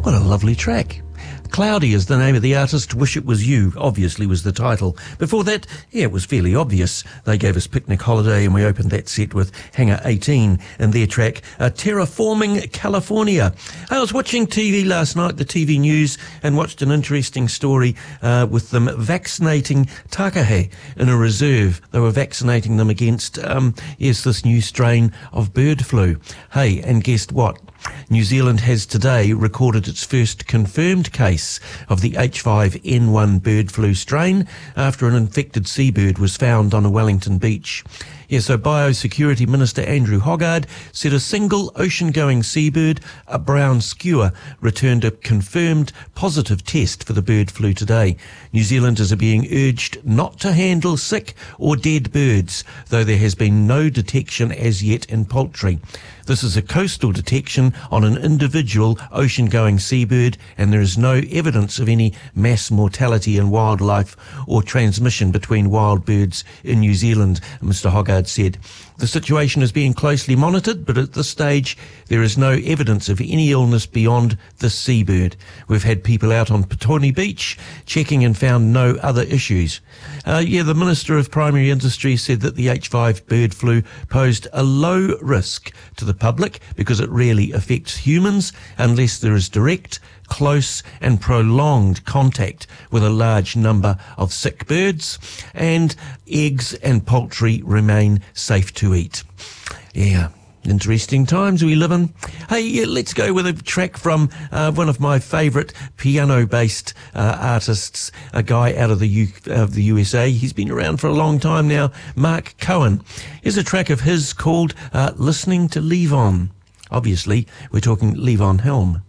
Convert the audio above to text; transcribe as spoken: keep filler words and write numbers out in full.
What a lovely track. Cloudy is the name of the artist. Wish It Was You, obviously, was the title. Before that, yeah, it was fairly obvious. They gave us Picnic Holiday, and we opened that set with Hangar eighteen and their track, uh, Terraforming California. I was watching T V last night, the T V news, and watched an interesting story uh, with them vaccinating takahe in a reserve. They were vaccinating them against, um, yes, this new strain of bird flu. Hey, and guess what? New Zealand has today recorded its first confirmed case of the H five N one bird flu strain after an infected seabird was found on a Wellington beach. Yeah, so Biosecurity Minister Andrew Hoggard said a single ocean-going seabird, a brown skewer, returned a confirmed positive test for the bird flu today. New Zealanders are being urged not to handle sick or dead birds, though there has been no detection as yet in poultry. This is a coastal detection on an individual ocean-going seabird, and there is no evidence of any mass mortality in wildlife or transmission between wild birds in New Zealand, Mr Hoggard said. The situation is being closely monitored, but at this stage there is no evidence of any illness beyond the seabird. We've had people out on Petone Beach checking and found no other issues. Uh, yeah, the Minister of Primary Industry said that the H five bird flu posed a low risk to the public because it rarely affects humans unless there is direct, close and prolonged contact with a large number of sick birds, and eggs and poultry remain safe to eat. Yeah. Interesting times we live in. Hey, yeah, let's go with a track from uh, one of my favourite piano-based uh, artists, a guy out of the, U- of the U S A. He's been around for a long time now, Mark Cohen. Here's a track of his called uh, Listening to Levon. Obviously, we're talking Levon Helm.